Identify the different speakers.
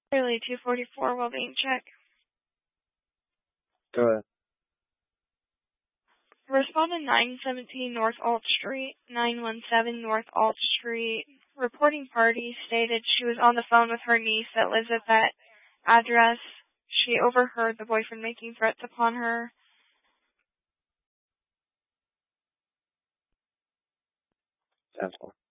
Speaker 1: Early 244 well-being check.
Speaker 2: Go ahead.
Speaker 1: Respondent 917 North Alt Street, 917 North Alt Street. Reporting party stated she was on the phone with her niece that lives at that address. She overheard the boyfriend making threats upon her.
Speaker 2: That's all.